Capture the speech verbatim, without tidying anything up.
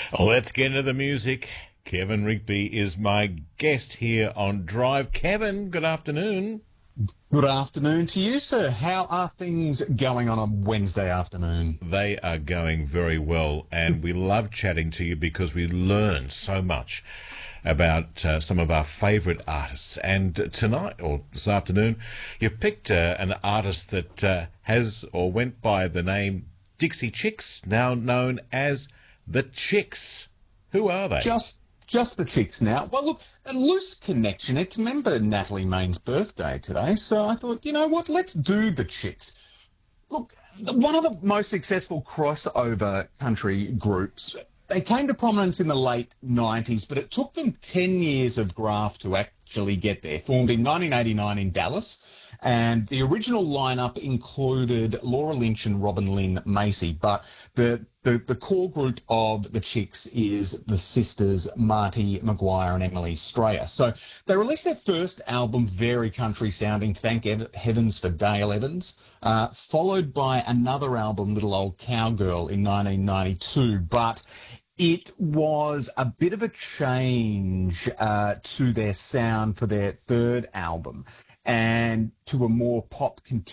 Let's get into the music. Kevin Rigby is my guest here on Drive. Kevin, good afternoon. Good afternoon to you, sir. How are things going on a Wednesday afternoon? They are going very well, and we love chatting to you because we learn so much about uh, some of our favourite artists. And tonight, or this afternoon, you picked uh, an artist that uh, has or went by the name Dixie Chicks, now known as The Chicks. Who are they? Just just the Chicks now. Well, look, a loose connection. It's remember Natalie Main's birthday today, so I thought, you know what, let's do The Chicks. Look, one of the most successful crossover country groups. They came to prominence in the late nineties, but it took them ten years of graft to actually get there. Formed in nineteen eighty-nine in Dallas, and the original lineup included Laura Lynch and Robin Lynn Macy, but the The, the core group of the Chicks is the sisters Marty Maguire and Emily Strayer. So they released their first album, very country sounding, Thank Ev- Heavens for Dale Evans, uh, followed by another album, Little Old Cowgirl, in nineteen ninety-two. But it was a bit of a change uh, to their sound for their third album and to a more pop